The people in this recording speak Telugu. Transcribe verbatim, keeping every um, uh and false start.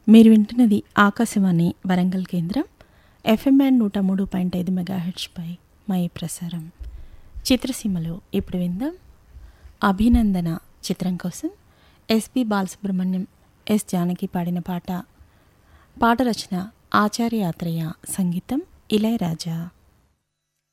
మీరు వింటున్నది ఆకాశవాణి వరంగల్ కేంద్రం ఎఫ్ఎం బ్యాండ్ నూట మూడు పాయింట్ ఐదు మెగాహెర్ట్జ్పై మై ప్రసారం. చిత్రసీమలో ఇప్పుడు విందాం అభినందన చిత్రం కోసం ఎస్పి బాలసుబ్రహ్మణ్యం, ఎస్ జానకి పాడిన పాట. పాట రచన ఆచార్య ఆత్రేయ, సంగీతం ఇళయరాజా.